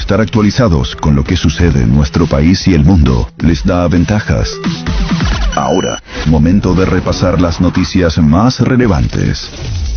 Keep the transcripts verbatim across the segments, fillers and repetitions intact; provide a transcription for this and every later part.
estar actualizados con lo que sucede en nuestro país y el mundo les da ventajas. Ahora, momento de repasar las noticias más relevantes.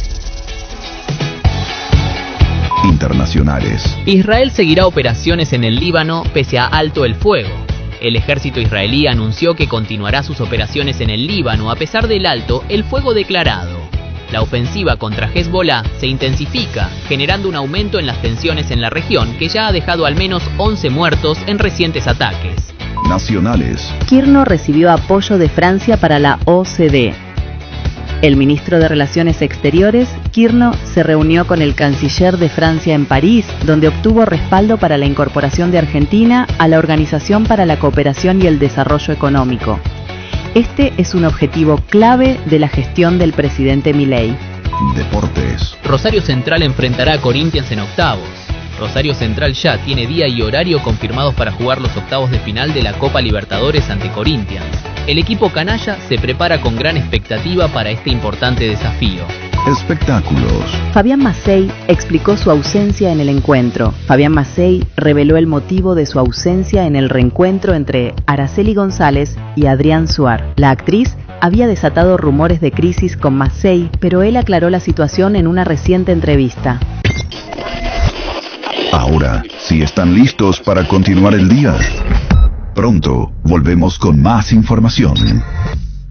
Internacionales. Israel seguirá operaciones en el Líbano pese a alto el fuego. El ejército israelí anunció que continuará sus operaciones en el Líbano a pesar del alto el fuego declarado. La ofensiva contra Hezbollah se intensifica, generando un aumento en las tensiones en la región que ya ha dejado al menos once muertos en recientes ataques. Nacionales. Kirchner recibió apoyo de Francia para la O C D E. El ministro de Relaciones Exteriores, Kirchner, se reunió con el canciller de Francia en París, donde obtuvo respaldo para la incorporación de Argentina a la Organización para la Cooperación y el Desarrollo Económico. Este es un objetivo clave de la gestión del presidente Milei. Deportes. Rosario Central enfrentará a Corinthians en octavos. Rosario Central ya tiene día y horario confirmados para jugar los octavos de final de la Copa Libertadores ante Corinthians. El equipo canalla se prepara con gran expectativa para este importante desafío. Espectáculos. Fabián Macei explicó su ausencia en el encuentro. Fabián Macei reveló el motivo de su ausencia en el reencuentro entre Araceli González y Adrián Suar. La actriz había desatado rumores de crisis con Macei, pero él aclaró la situación en una reciente entrevista. Ahora, si están listos para continuar el día, pronto volvemos con más información.